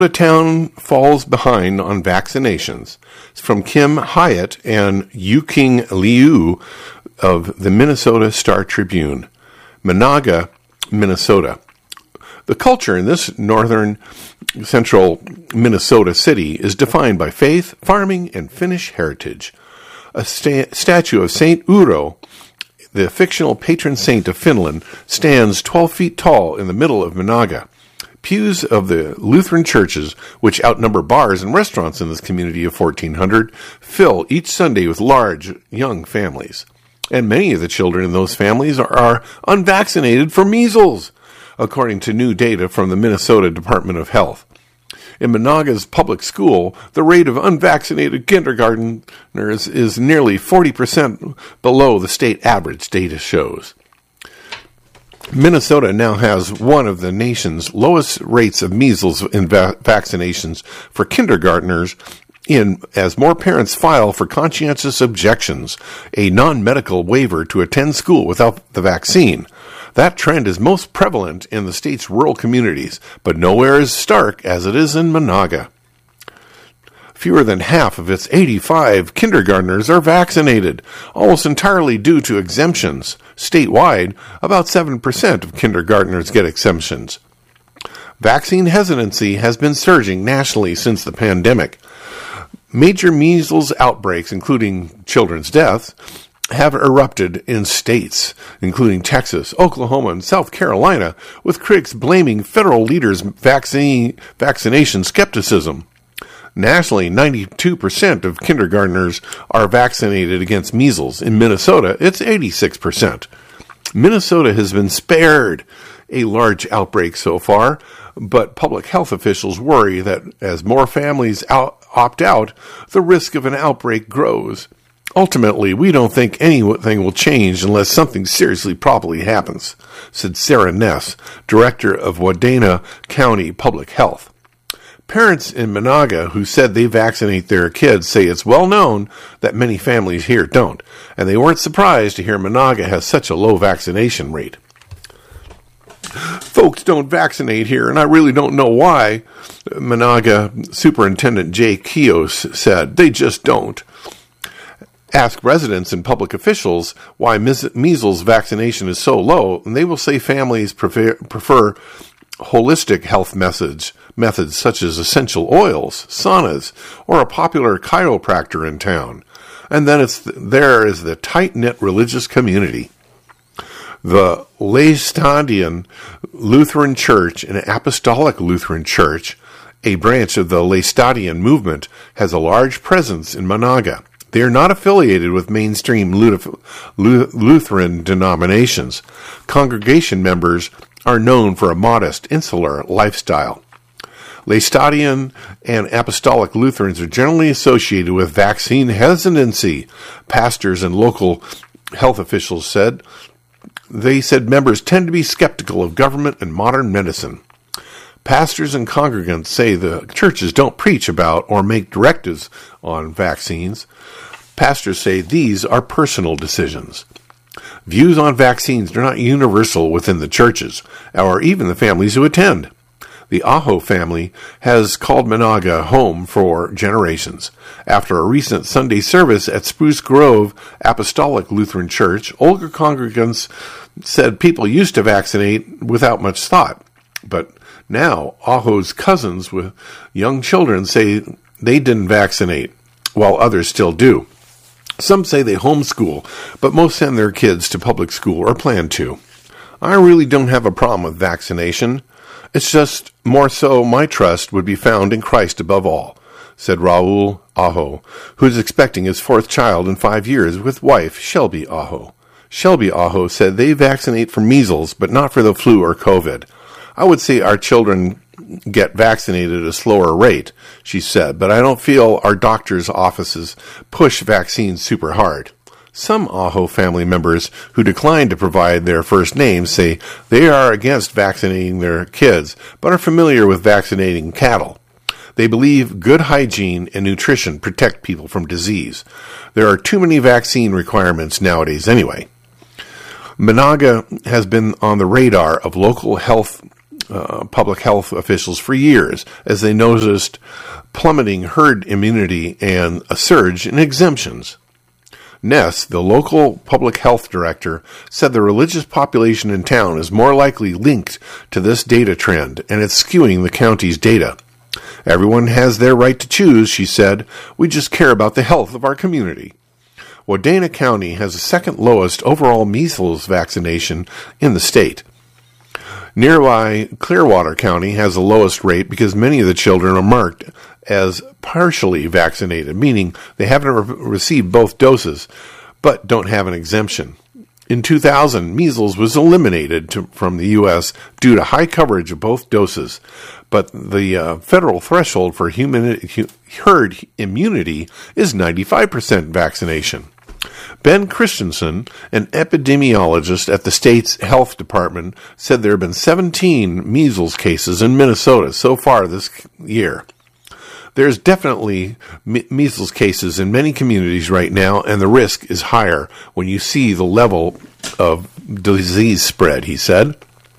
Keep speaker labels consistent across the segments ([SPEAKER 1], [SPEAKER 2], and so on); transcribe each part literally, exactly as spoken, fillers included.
[SPEAKER 1] The town falls behind on vaccinations. It's from Kim Hyatt and Yu-King Liu of the Minnesota Star Tribune. Menahga, Minnesota. The culture in this northern central Minnesota city is defined by faith, farming, and Finnish heritage. A sta- statue of Saint Uro, the fictional patron saint of Finland, stands twelve feet tall in the middle of Menahga. Pews of the Lutheran churches, which outnumber bars and restaurants in this community of fourteen hundred, fill each Sunday with large, young families. And many of the children in those families are, are unvaccinated for measles, according to new data from the Minnesota Department of Health. In Menahga's public school, the rate of unvaccinated kindergartners is nearly forty percent below the state average, data shows. Minnesota now has one of the nation's lowest rates of measles in va- vaccinations for kindergartners, in as more parents file for conscientious objections, a non-medical waiver to attend school without the vaccine. That trend is most prevalent in the state's rural communities, but nowhere as stark as it is in Menahga. Fewer than half of its eighty-five kindergartners are vaccinated, almost entirely due to exemptions. Statewide, about seven percent of kindergartners get exemptions. Vaccine hesitancy has been surging nationally since the pandemic. Major measles outbreaks, including children's deaths, have erupted in states, including Texas, Oklahoma, and South Carolina, with critics blaming federal leaders' vaccine, vaccination skepticism. Nationally, ninety-two percent of kindergartners are vaccinated against measles. In Minnesota, it's eighty-six percent. Minnesota has been spared a large outbreak so far, but public health officials worry that as more families out, opt out, the risk of an outbreak grows. Ultimately, we don't think anything will change unless something seriously probably happens, said Sarah Ness, director of Wadena County Public Health. Parents in Menahga who said they vaccinate their kids say it's well known that many families here don't, and they weren't surprised to hear Menahga has such a low vaccination rate. Folks don't vaccinate here, and I really don't know why, Menahga Superintendent Jay Kios said. They just don't. Ask residents and public officials why measles vaccination is so low, and they will say families prefer, prefer holistic health message, methods such as essential oils, saunas, or a popular chiropractor in town. And then it's there is the tight-knit religious community. The Laestadian Lutheran Church, an apostolic Lutheran church, a branch of the Laestadian movement, has a large presence in Menahga. They are not affiliated with mainstream Lutheran denominations. Congregation members are known for a modest, insular lifestyle. Laestadian and Apostolic Lutherans are generally associated with vaccine hesitancy, pastors and local health officials said. They said members tend to be skeptical of government and modern medicine. Pastors and congregants say the churches don't preach about or make directives on vaccines. Pastors say these are personal decisions. Views on vaccines are not universal within the churches, or even the families who attend. The Aho family has called Menahga home for generations. After a recent Sunday service at Spruce Grove Apostolic Lutheran Church, older congregants said people used to vaccinate without much thought. But now, Aho's cousins with young children say they didn't vaccinate, while others still do. Some say they homeschool, but most send their kids to public school or plan to. I really don't have a problem with vaccination. It's just more so my trust would be found in Christ above all, said Raul Aho, who is expecting his fourth child in five years with wife Shelby Aho. Shelby Aho said they vaccinate for measles, but not for the flu or COVID. I would say our children get vaccinated at a slower rate, she said, but I don't feel our doctors' offices push vaccines super hard. Some Aho family members who declined to provide their first names say they are against vaccinating their kids, but are familiar with vaccinating cattle. They believe good hygiene and nutrition protect people from disease. There are too many vaccine requirements nowadays anyway. Menahga has been on the radar of local health uh, public health officials for years as they noticed plummeting herd immunity and a surge in exemptions. Ness, the local public health director, said the religious population in town is more likely linked to this data trend, and it's skewing the county's data. Everyone has their right to choose, she said. We just care about the health of our community. Wadena County has the second lowest overall measles vaccination in the state. Nearby Clearwater County has the lowest rate because many of the children are marked as partially vaccinated, meaning they haven't re- received both doses, but don't have an exemption. In two thousand, measles was eliminated to, from the U S due to high coverage of both doses, but the uh, federal threshold for human, hu- herd immunity is ninety-five percent vaccination. Ben Christensen, an epidemiologist at the state's health department, said there have been seventeen measles cases in Minnesota so far this year. There's definitely me- measles cases in many communities right now, and the risk is higher when you see the level of disease spread, he said.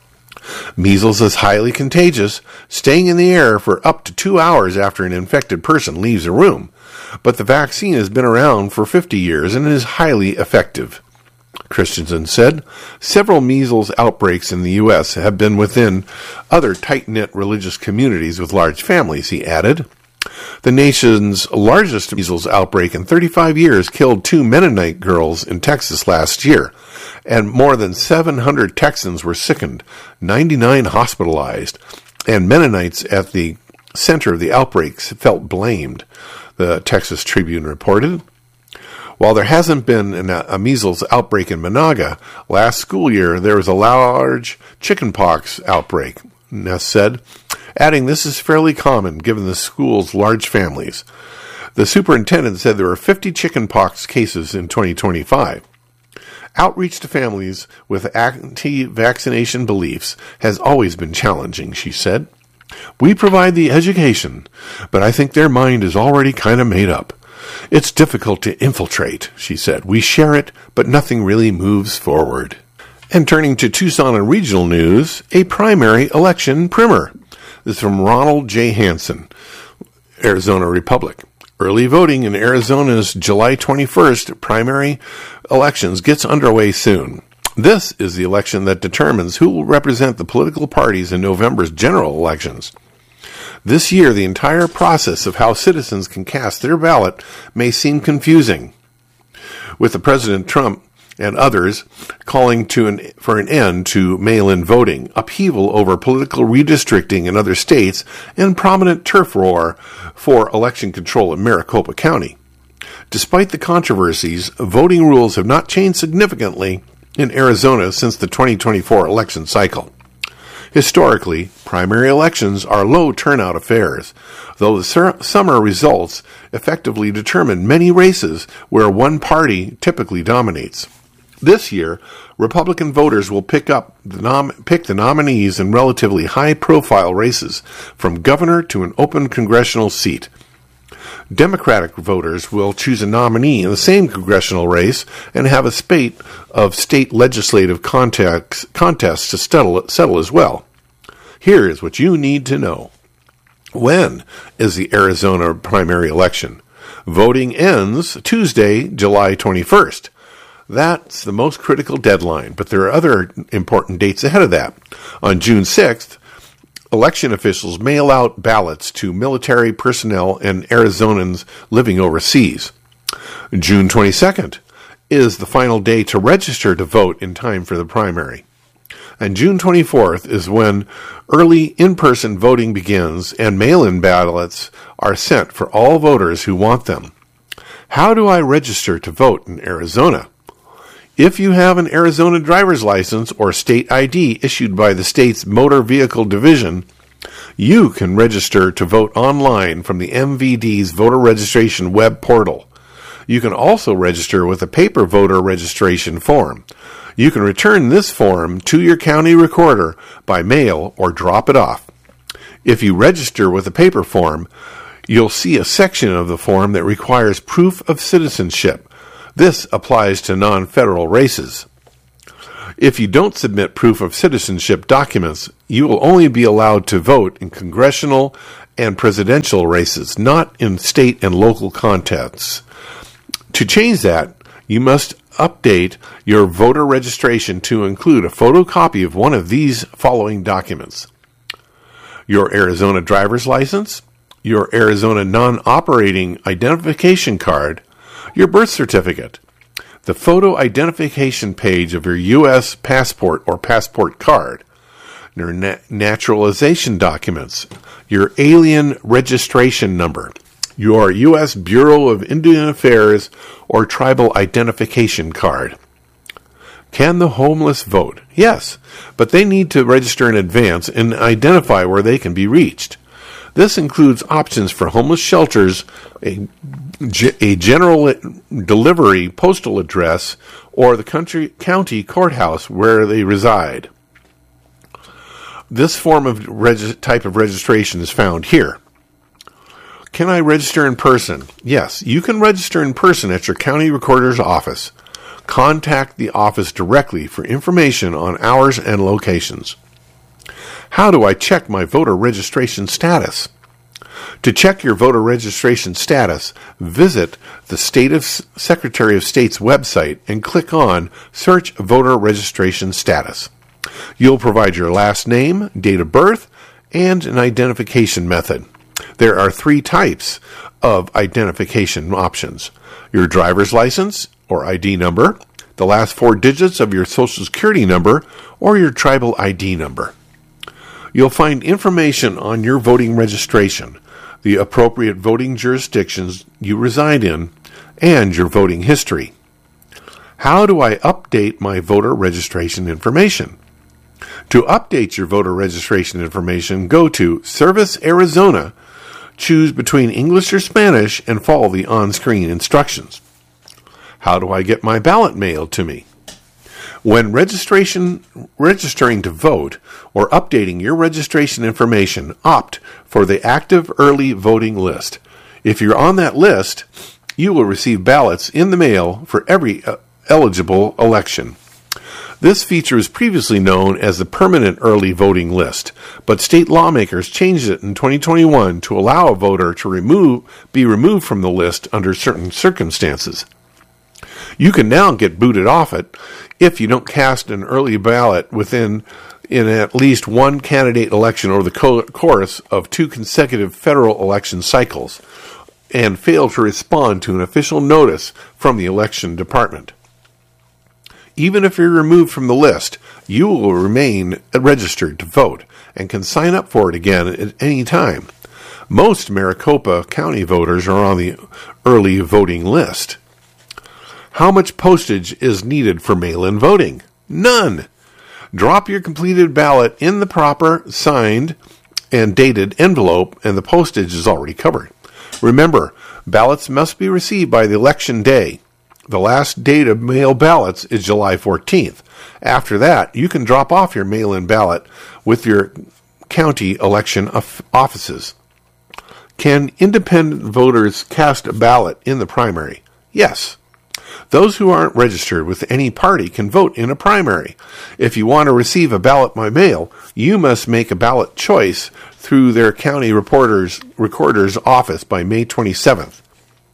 [SPEAKER 1] Measles is highly contagious, staying in the air for up to two hours after an infected person leaves a room. But the vaccine has been around for fifty years and is highly effective. Christensen said several measles outbreaks in the U S have been within other tight-knit religious communities with large families, he added. The nation's largest measles outbreak in thirty-five years killed two Mennonite girls in Texas last year, and more than seven hundred Texans were sickened, ninety-nine hospitalized, and Mennonites at the center of the outbreaks felt blamed, the Texas Tribune reported. While there hasn't been an, a measles outbreak in Monaga, last school year there was a large chickenpox outbreak, Ness said, adding this is fairly common given the school's large families. The superintendent said there were fifty chickenpox cases in twenty twenty-five. Outreach to families with anti-vaccination beliefs has always been challenging, she said. We provide the education, but I think their mind is already kind of made up. It's difficult to infiltrate, she said. We share it, but nothing really moves forward. And turning to Tucson and regional news, a primary election primer. This is from Ronald J. Hansen, Arizona Republic. Early voting in Arizona's July twenty-first primary elections gets underway soon. This is the election that determines who will represent the political parties in November's general elections. This year, the entire process of how citizens can cast their ballot may seem confusing, with the President Trump and others calling to an, for an end to mail-in voting, upheaval over political redistricting in other states, and prominent turf war for election control in Maricopa County. Despite the controversies, voting rules have not changed significantly in Arizona since the twenty twenty-four election cycle. Historically, primary elections are low turnout affairs, though the sur- summer results effectively determine many races where one party typically dominates. This year, Republican voters will pick up the nom- pick the nominees in relatively high-profile races, from governor to an open congressional seat. Democratic voters will choose a nominee in the same congressional race and have a spate of state legislative contests, contests to settle, settle as well. Here is what you need to know. When is the Arizona primary election? Voting ends Tuesday, July twenty-first. That's the most critical deadline, but there are other important dates ahead of that. On June sixth, election officials mail out ballots to military personnel and Arizonans living overseas. June twenty-second is the final day to register to vote in time for the primary. And June twenty-fourth is when early in-person voting begins and mail-in ballots are sent for all voters who want them. How do I register to vote in Arizona? If you have an Arizona driver's license or state I D issued by the state's Motor Vehicle Division, you can register to vote online from the M V D's voter registration web portal. You can also register with a paper voter registration form. You can return this form to your county recorder by mail or drop it off. If you register with a paper form, you'll see a section of the form that requires proof of citizenship. This applies to non-federal races. If you don't submit proof of citizenship documents, you will only be allowed to vote in congressional and presidential races, not in state and local contests. To change that, you must update your voter registration to include a photocopy of one of these following documents: your Arizona driver's license, your Arizona non-operating identification card, your birth certificate, the photo identification page of your U S passport or passport card, your na- naturalization documents, your alien registration number, your U S Bureau of Indian Affairs or tribal identification card. Can the homeless vote? Yes, but they need to register in advance and identify where they can be reached. This includes options for homeless shelters, a, a general delivery postal address, or the country, county courthouse where they reside. This form of reg- type of registration is found here. Can I register in person? Yes, you can register in person at your county recorder's office. Contact the office directly for information on hours and locations. How do I check my voter registration status? To check your voter registration status, visit the State of Secretary of State's website and click on Search Voter Registration Status. You'll provide your last name, date of birth, and an identification method. There are three types of identification options: your driver's license or I D number, the last four digits of your Social Security number, or your tribal I D number. You'll find information on your voting registration, the appropriate voting jurisdictions you reside in, and your voting history. How do I update my voter registration information? To update your voter registration information, go to Service Arizona, choose between English or Spanish, and follow the on-screen instructions. How do I get my ballot mailed to me? When registration, registering to vote or updating your registration information, opt for the active early voting list. If you're on that list, you will receive ballots in the mail for every uh, eligible election. This feature was previously known as the permanent early voting list, but state lawmakers changed it in twenty twenty-one to allow a voter to remove, be removed from the list under certain circumstances. You can now get booted off it if you don't cast an early ballot within in at least one candidate election over the co- course of two consecutive federal election cycles and fail to respond to an official notice from the election department. Even if you're removed from the list, you will remain registered to vote and can sign up for it again at any time. Most Maricopa County voters are on the early voting list. How much postage is needed for mail-in voting? None. Drop your completed ballot in the proper, signed, and dated envelope, and the postage is already covered. Remember, ballots must be received by the election day. The last date of mail ballots is July fourteenth. After that, you can drop off your mail-in ballot with your county election offices. Can independent voters cast a ballot in the primary? Yes. Those who aren't registered with any party can vote in a primary. If you want to receive a ballot by mail, you must make a ballot choice through their county reporter's recorder's office by May twenty-seventh.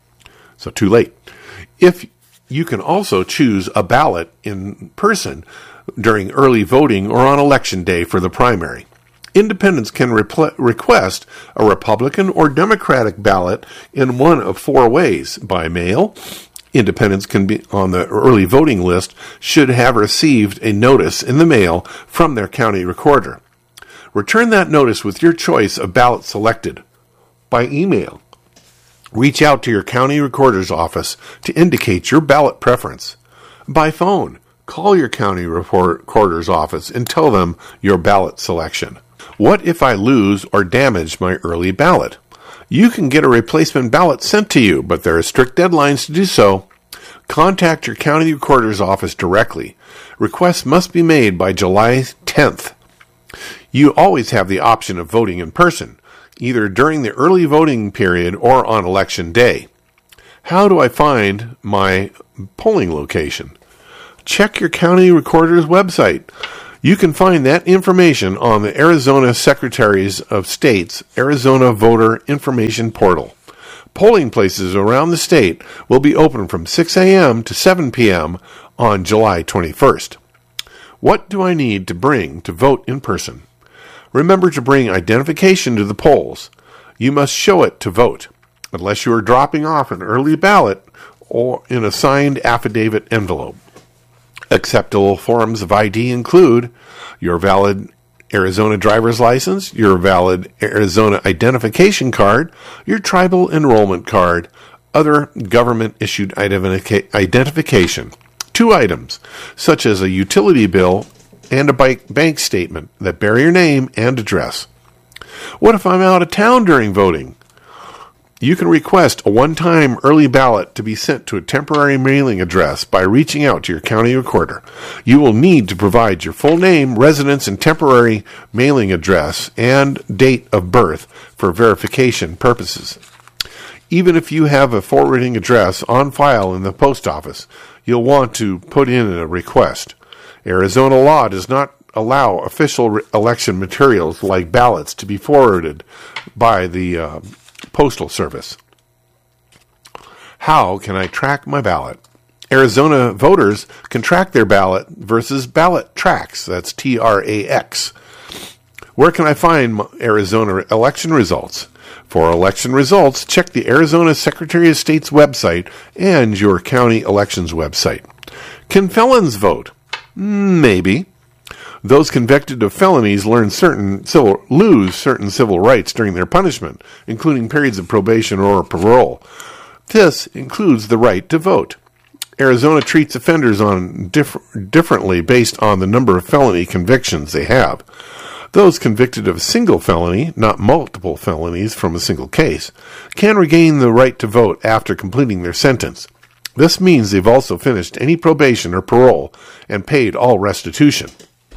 [SPEAKER 1] So too late. If you can also choose a ballot in person during early voting or on election day for the primary. Independents can repl- request a Republican or Democratic ballot in one of four ways: by mail. Independents can be on the early voting list should have received a notice in the mail from their county recorder. Return that notice with your choice of ballot selected. By email, reach out to your county recorder's office to indicate your ballot preference. By phone, call your county recorder's office and tell them your ballot selection. What if I lose or damage my early ballot? You can get a replacement ballot sent to you, but there are strict deadlines to do so. Contact your county recorder's office directly. Requests must be made by July tenth. You always have the option of voting in person, either during the early voting period or on election day. How do I find my polling location? check your county recorder's website. You can find that information on the Arizona Secretaries of State's Arizona Voter Information Portal. Polling places around the state will be open from six a.m. to seven p.m. on July twenty-first. What do I need to bring to vote in person? Remember to bring identification to the polls. You must show it to vote, unless you are dropping off an early ballot or in a signed affidavit envelope. Acceptable forms of I D include your valid Arizona driver's license, your valid Arizona identification card, your tribal enrollment card, other government-issued identifica- identification. Two items, such as a utility bill and a bank statement that bear your name and address. What if I'm out of town during voting? You can request a one-time early ballot to be sent to a temporary mailing address by reaching out to your county recorder. You will need to provide your full name, residence, and temporary mailing address and date of birth for verification purposes. Even if you have a forwarding address on file in the post office, you'll want to put in a request. Arizona law does not allow official re- election materials like ballots to be forwarded by the uh, Postal Service. How can I track my ballot? Arizona voters can track their ballot versus ballot tracks. That's T R A X. Where can I find Arizona election results? For election results, check the Arizona Secretary of State's website and your county elections website. Can felons vote? Maybe. Those convicted of felonies learn certain civil, lose certain civil rights during their punishment, including periods of probation or parole. This includes the right to vote. Arizona treats offenders on diff- differently based on the number of felony convictions they have. Those convicted of a single felony, not multiple felonies from a single case, can regain the right to vote after completing their sentence. This means they've also finished any probation or parole and paid all restitution.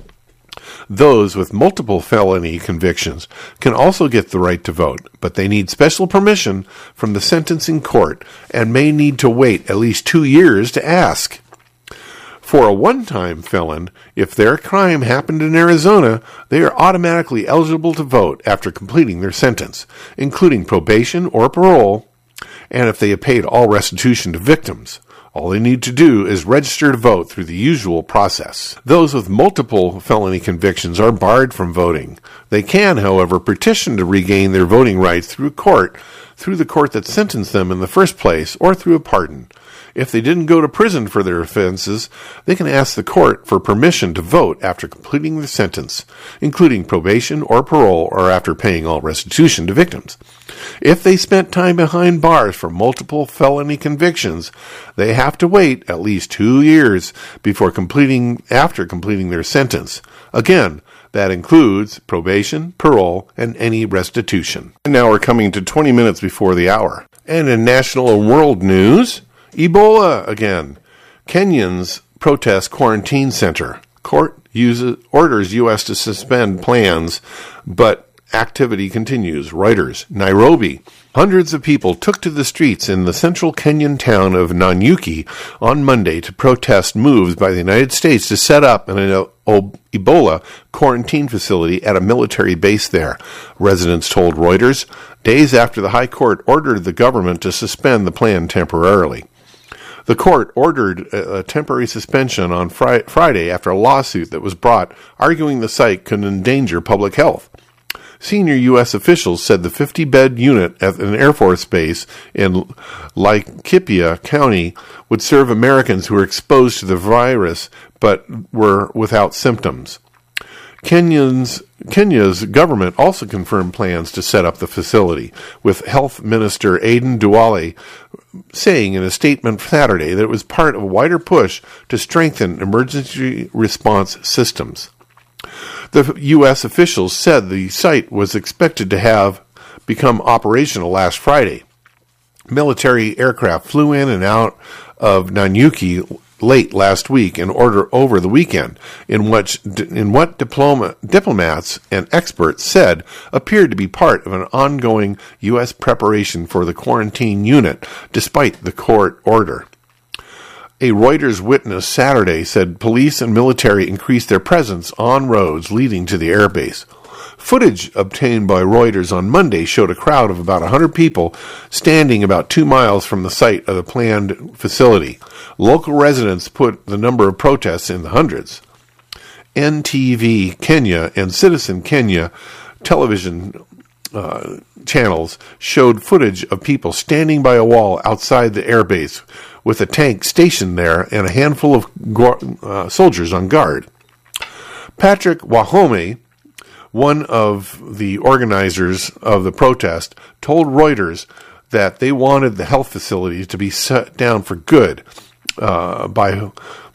[SPEAKER 1] Those with multiple felony convictions can also get the right to vote, but they need special permission from the sentencing court and may need to wait at least two years to ask. For a one-time felon, if their crime happened in Arizona, they are automatically eligible to vote after completing their sentence, including probation or parole, and if they have paid all restitution to victims. All they need to do is register to vote through the usual process. Those with multiple felony convictions are barred from voting. They can, however, petition to regain their voting rights through court, through the court that sentenced them in the first place, or through a pardon. If they didn't go to prison for their offenses, they can ask the court for permission to vote after completing the sentence, including probation or parole, or after paying all restitution to victims. If they spent time behind bars for multiple felony convictions, they have to wait at least two years before completing after completing their sentence. Again, that includes probation, parole, and any restitution. And now we're coming to twenty minutes before the hour. And in national and world news, Ebola again. Kenyans protest quarantine center. Court uses, orders U S to suspend plans, but activity continues. Reuters. Nairobi. Hundreds of people took to the streets in the central Kenyan town of Nanyuki on Monday to protest moves by the United States to set up an Ebola quarantine facility at a military base there, residents told Reuters, days after the High Court ordered the government to suspend the plan temporarily. The court ordered a temporary suspension on fri- Friday after a lawsuit that was brought arguing the site could endanger public health. Senior U S officials said the fifty-bed unit at an Air Force base in Laikipia County would serve Americans who were exposed to the virus but were without symptoms. Kenyan's, Kenya's government also confirmed plans to set up the facility, with Health Minister Aden Duale saying in a statement Saturday that it was part of a wider push to strengthen emergency response systems. The U S officials said the site was expected to have become operational last Friday. Military aircraft flew in and out of Nanyuki late last week in order over the weekend, in which in what diploma, diplomats and experts said appeared to be part of an ongoing U S preparation for the quarantine unit, despite the court order. A Reuters witness Saturday said police and military increased their presence on roads leading to the airbase. Footage obtained by Reuters on Monday showed a crowd of about one hundred people standing about two miles from the site of the planned facility. Local residents put the number of protests in the hundreds. N T V Kenya and Citizen Kenya television uh, channels showed footage of people standing by a wall outside the airbase with a tank stationed there and a handful of uh, soldiers on guard. Patrick Wahome, one of the organizers of the protest, told Reuters that they wanted the health facilities to be shut down for good uh, by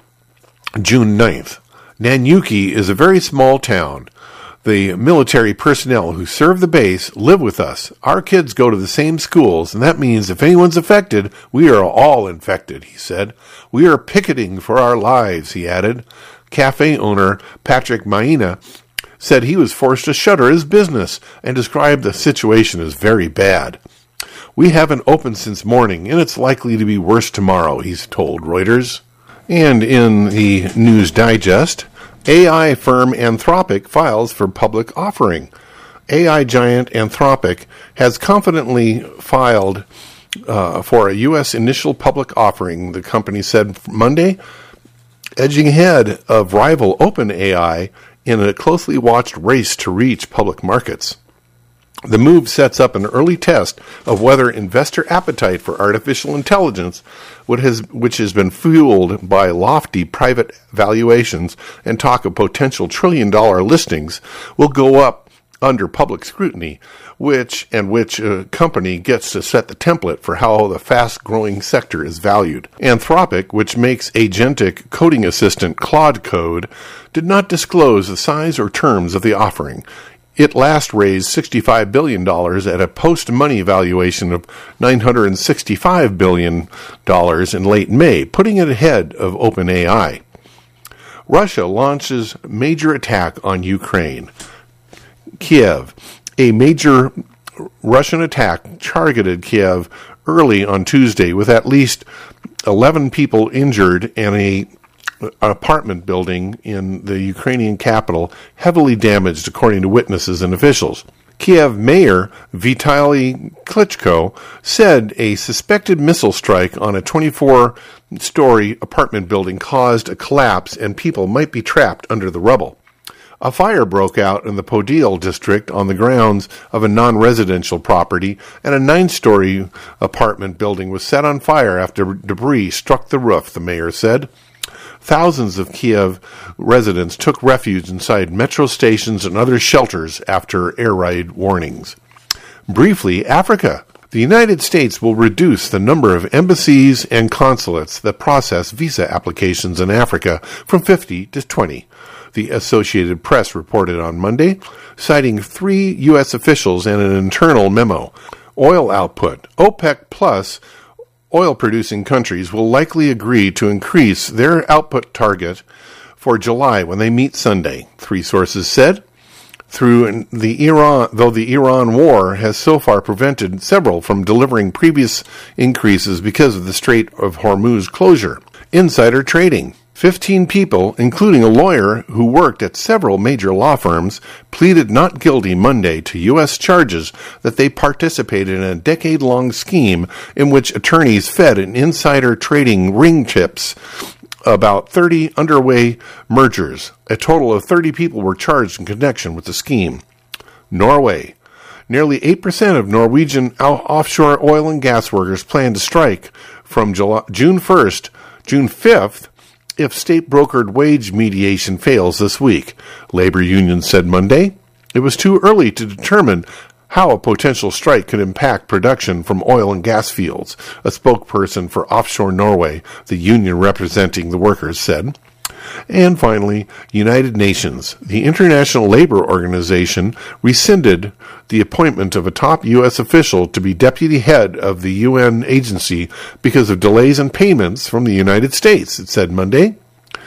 [SPEAKER 1] June ninth. Nanyuki is a very small town. The military personnel who serve the base live with us. Our kids go to the same schools, and that means if anyone's affected, we are all infected, he said. We are picketing for our lives, he added. Cafe owner Patrick Maina said he was forced to shutter his business and described the situation as very bad. We haven't opened since morning, and it's likely to be worse tomorrow, he's told Reuters. And in the News Digest, A I firm Anthropic files for public offering. A I giant Anthropic has confidently filed uh, for a U S initial public offering, the company said Monday, edging ahead of rival OpenAI in a closely watched race to reach public markets. The move sets up an early test of whether investor appetite for artificial intelligence, which has, which has been fueled by lofty private valuations and talk of potential trillion-dollar listings, will go up under public scrutiny, which and which uh, company gets to set the template for how the fast-growing sector is valued. Anthropic, which makes agentic coding assistant Claude Code, did not disclose the size or terms of the offering. It last raised sixty-five billion dollars at a post-money valuation of nine hundred sixty-five billion dollars in late May, putting it ahead of OpenAI. Russia launches major attack on Ukraine. Kiev. A major Russian attack targeted Kiev early on Tuesday with at least eleven people injured and a an apartment building in the Ukrainian capital heavily damaged, according to witnesses and officials. Kiev Mayor Vitaly Klitschko said a suspected missile strike on a twenty-four-story apartment building caused a collapse and people might be trapped under the rubble. A fire broke out in the Podil district on the grounds of a non-residential property, and a nine-story apartment building was set on fire after debris struck the roof, the mayor said. Thousands of Kiev residents took refuge inside metro stations and other shelters after air raid warnings. Briefly, Africa. The United States will reduce the number of embassies and consulates that process visa applications in Africa from fifty to twenty. The Associated Press reported on Monday, citing three U S officials and an internal memo. Oil output. OPEC Plus oil-producing countries will likely agree to increase their output target for July when they meet Sunday, three sources said. Through the Iran, though the Iran war has so far prevented several from delivering previous increases because of the Strait of Hormuz closure. Insider trading. Fifteen people, including a lawyer who worked at several major law firms, pleaded not guilty Monday to U S charges that they participated in a decade-long scheme in which attorneys fed an insider trading ring tips about thirty underway mergers. A total of thirty people were charged in connection with the scheme. Norway. Nearly eight percent of Norwegian offshore oil and gas workers plan to strike from July, June first, June fifth, if state-brokered wage mediation fails this week, labor unions said Monday. It was too early to determine how a potential strike could impact production from oil and gas fields, a spokesperson for Offshore Norway, the union representing the workers, said. And finally, United Nations. The International Labor Organization rescinded the appointment of a top U S official to be deputy head of the U N agency because of delays in payments from the United States, it said Monday.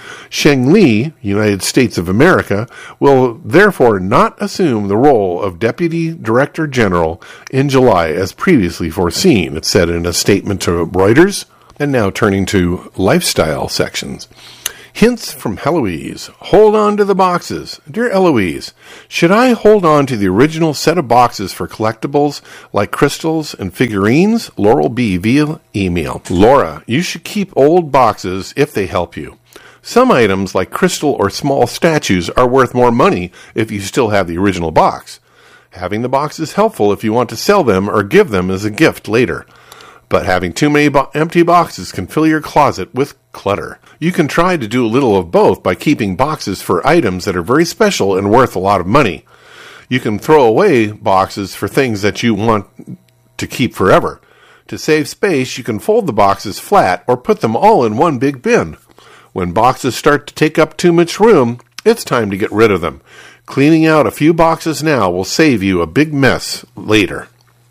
[SPEAKER 1] Sheng Li, United States of America, will therefore not assume the role of Deputy Director General in July as previously foreseen, it said in a statement to Reuters. And now turning to lifestyle sections. Hints from Heloise. Hold on to the boxes. Dear Eloise, should I hold on to the original set of boxes for collectibles like crystals and figurines? Laurel B. via email. Laura, you should keep old boxes if they help you. Some items like crystal or small statues are worth more money if you still have the original box. Having the box is helpful if you want to sell them or give them as a gift later. But having too many bo- empty boxes can fill your closet with clutter. You can try to do a little of both by keeping boxes for items that are very special and worth a lot of money. You can throw away boxes for things that you want to keep forever. To save space, you can fold the boxes flat or put them all in one big bin. When boxes start to take up too much room, it's time to get rid of them. Cleaning out a few boxes now will save you a big mess later.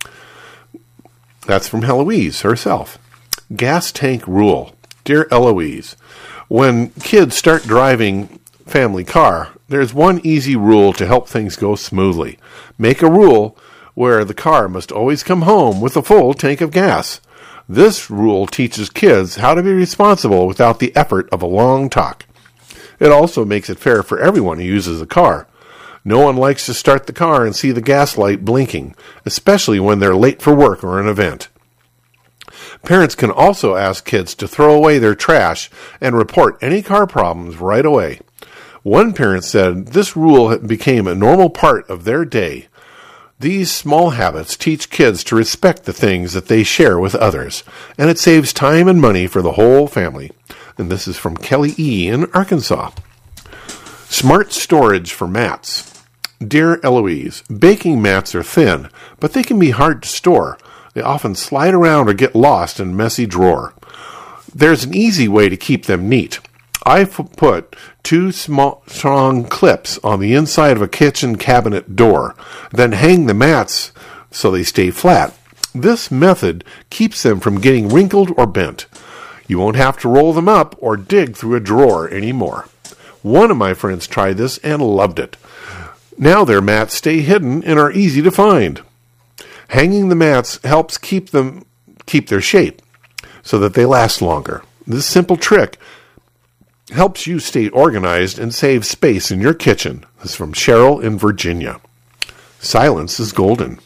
[SPEAKER 1] That's from Heloise herself. Gas tank rule. Dear Eloise, when kids start driving family car, there's one easy rule to help things go smoothly. Make a rule where the car must always come home with a full tank of gas. This rule teaches kids how to be responsible without the effort of a long talk. It also makes it fair for everyone who uses a car. No one likes to start the car and see the gas light blinking, especially when they're late for work or an event. Parents can also ask kids to throw away their trash and report any car problems right away. One parent said this rule became a normal part of their day. These small habits teach kids to respect the things that they share with others, and it saves time and money for the whole family. And this is from Kelly E. in Arkansas. Smart storage for mats. Dear Eloise, baking mats are thin, but they can be hard to store. They often slide around or get lost in a messy drawer. There's an easy way to keep them neat. I've put two small, strong clips on the inside of a kitchen cabinet door, then hang the mats so they stay flat. This method keeps them from getting wrinkled or bent. You won't have to roll them up or dig through a drawer anymore. One of my friends tried this and loved it. Now their mats stay hidden and are easy to find. Hanging the mats helps keep them keep their shape so that they last longer. This simple trick helps you stay organized and save space in your kitchen. This is from Cheryl in Virginia. Silence is golden.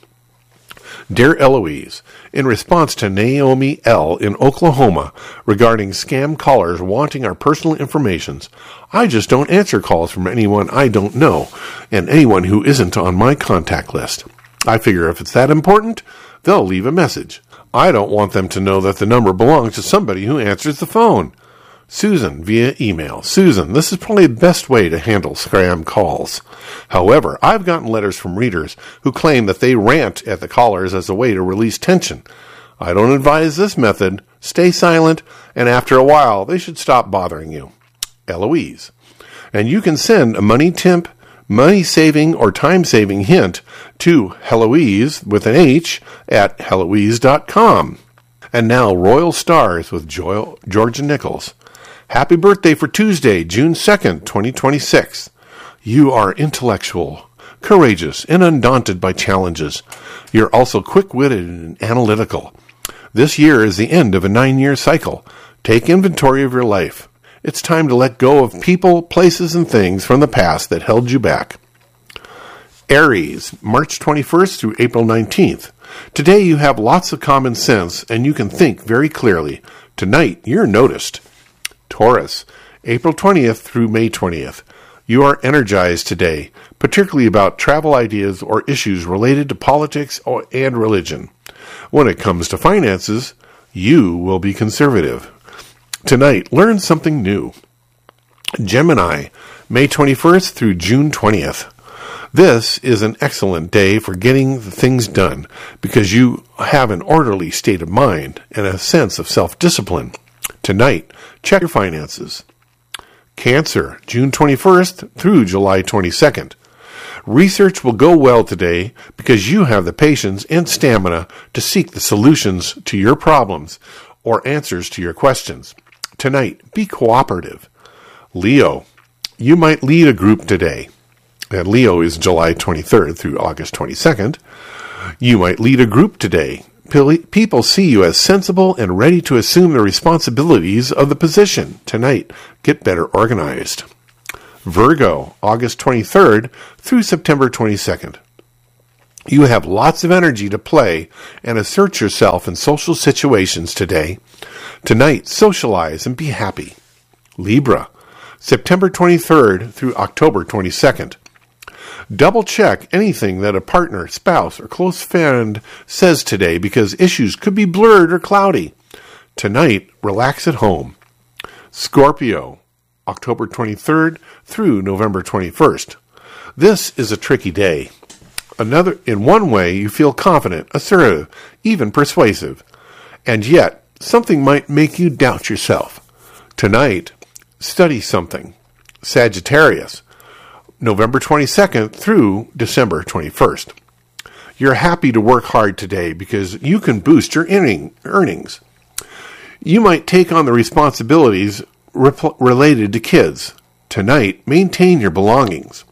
[SPEAKER 1] Dear Eloise, in response to Naomi L. in Oklahoma regarding scam callers wanting our personal information, I just don't answer calls from anyone I don't know and anyone who isn't on my contact list. I figure if it's that important, they'll leave a message. I don't want them to know that the number belongs to somebody who answers the phone. Susan via email. Susan, this is probably the best way to handle scam calls. However, I've gotten letters from readers who claim that they rant at the callers as a way to release tension. I don't advise this method. Stay silent, and after a while, they should stop bothering you. Eloise. And you can send a money tip, money-saving, or time-saving hint to Heloise with an H at Heloise dot com. And now, Royal Stars with jo- Georgia Nichols. Happy birthday for Tuesday, June second, twenty twenty-six. You are intellectual, courageous, and undaunted by challenges. You're also quick-witted and analytical. This year is the end of a nine-year cycle. Take inventory of your life. It's time to let go of people, places, and things from the past that held you back. Aries, March twenty-first through April nineteenth. Today you have lots of common sense and you can think very clearly. Tonight you're noticed. Taurus, April twentieth through May twentieth. You are energized today, particularly about travel ideas or issues related to politics or, and religion. When it comes to finances, you will be conservative. Tonight, learn something new. Gemini, May twenty-first through June twentieth. This is an excellent day for getting the things done because you have an orderly state of mind and a sense of self-discipline. Tonight, check your finances. Cancer, June twenty-first through July twenty-second. Research will go well today because you have the patience and stamina to seek the solutions to your problems or answers to your questions. Tonight, be cooperative. Leo, you might lead a group today. And Leo is July twenty-third through August twenty-second. You might lead a group today. people see you as sensible and ready to assume the responsibilities of the position. Tonight, get better organized. Virgo, August twenty-third through September twenty-second. You have lots of energy to play and assert yourself in social situations today. Tonight, socialize and be happy. Libra, September twenty-third through October twenty-second. Double check anything that a partner, spouse, or close friend says today because issues could be blurred or cloudy. Tonight, relax at home. Scorpio, October twenty-third through November twenty-first. This is a tricky day. Another, in one way, you feel confident, assertive, even persuasive. And yet, something might make you doubt yourself. Tonight, study something. Sagittarius, November twenty-second through December twenty-first. You're happy to work hard today because you can boost your earnings. You might take on the responsibilities rep- related to kids. Tonight, maintain your belongings.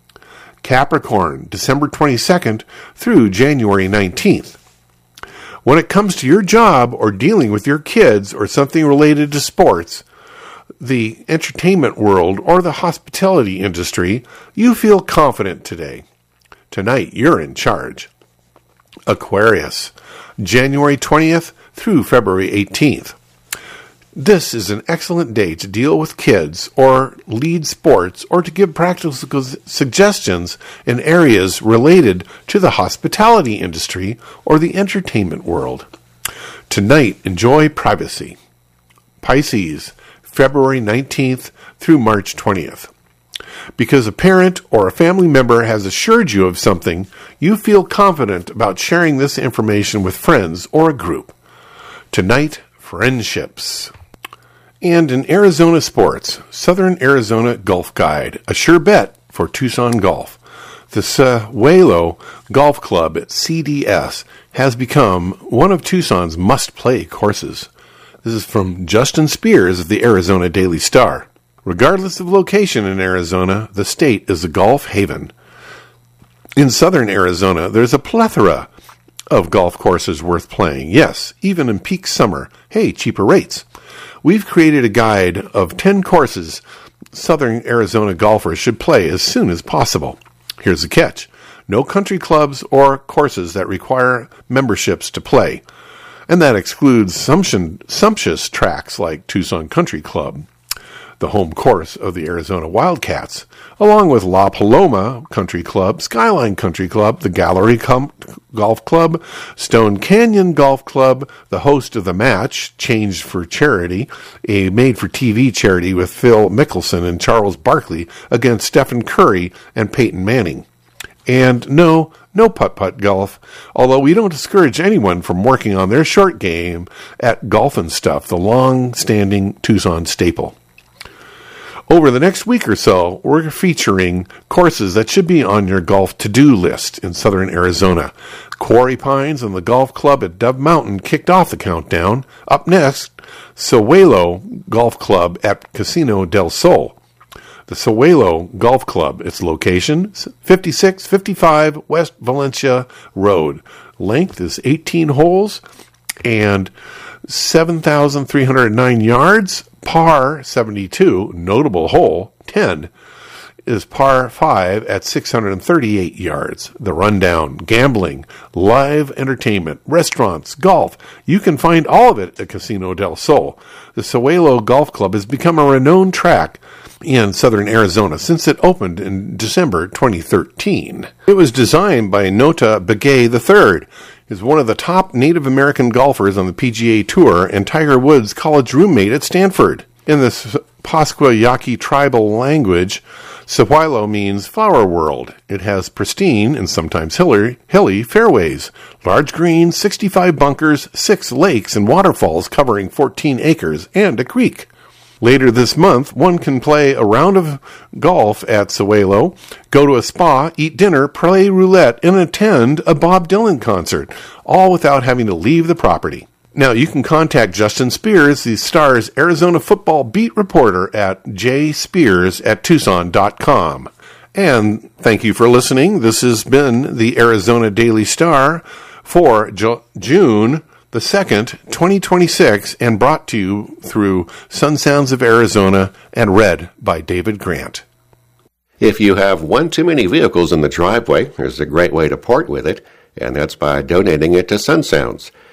[SPEAKER 1] Capricorn, December twenty-second through January nineteenth. When it comes to your job or dealing with your kids or something related to sports, the entertainment world, or the hospitality industry, you feel confident today. Tonight, you're in charge. Aquarius, January twentieth through February eighteenth. This is an excellent day to deal with kids or lead sports or to give practical suggestions in areas related to the hospitality industry or the entertainment world. Tonight, enjoy privacy. Pisces, February nineteenth through March twentieth. Because a parent or a family member has assured you of something, you feel confident about sharing this information with friends or a group. Tonight, friendships. And in Arizona sports, Southern Arizona Golf Guide, a sure bet for Tucson golf. The Sahuelo Golf Club at C D S has become one of Tucson's must-play courses. This is from Justin Spears of the Arizona Daily Star. Regardless of location in Arizona, the state is a golf haven. In southern Arizona, there's a plethora of golf courses worth playing. Yes, even in peak summer. Hey, cheaper rates. We've created a guide of ten courses southern Arizona golfers should play as soon as possible. Here's the catch. No country clubs or courses that require memberships to play. And that excludes sumptuous tracks like Tucson Country Club, the home course of the Arizona Wildcats, along with La Paloma Country Club, Skyline Country Club, the Gallery Com- Golf Club, Stone Canyon Golf Club, the host of the match, Changed for Charity, a made-for-T V charity with Phil Mickelson and Charles Barkley against Stephen Curry and Peyton Manning. And no, no putt-putt golf, although we don't discourage anyone from working on their short game at Golf and Stuff, the long-standing Tucson staple. Over the next week or so, we're featuring courses that should be on your golf to-do list in southern Arizona. Quarry Pines and the Golf Club at Dove Mountain kicked off the countdown. Up next, Sahuelo Golf Club at Casino del Sol. The Sahuelo Golf Club, its location, fifty-six fifty-five West Valencia Road. Length is eighteen holes and seven thousand three hundred nine yards. Par seventy-two, notable hole ten, is par five at six hundred thirty-eight yards. The rundown, gambling, live entertainment, restaurants, golf. You can find all of it at Casino del Sol. The Sahuelo Golf Club has become a renowned track in southern Arizona since it opened in December twenty thirteen. It was designed by Nota Begay the third. Is one of the top Native American golfers on the P G A Tour and Tiger Woods' college roommate at Stanford. In the Pascua Yaqui tribal language, Sahuelo means flower world. It has pristine and sometimes hilly, hilly fairways, large greens, sixty-five bunkers, six lakes and waterfalls covering fourteen acres, and a creek. Later this month, one can play a round of golf at Sahuelo, go to a spa, eat dinner, play roulette, and attend a Bob Dylan concert, all without having to leave the property. Now, you can contact Justin Spears, the Star's Arizona football beat reporter at jspears at tucson dot com. And thank you for listening. This has been the Arizona Daily Star for Ju- June the second, twenty twenty-six, and brought to you through Sun Sounds of Arizona and read by David Grant.
[SPEAKER 2] If you have one too many vehicles in the driveway, there's a great way to part with it, and that's by donating it to Sun Sounds.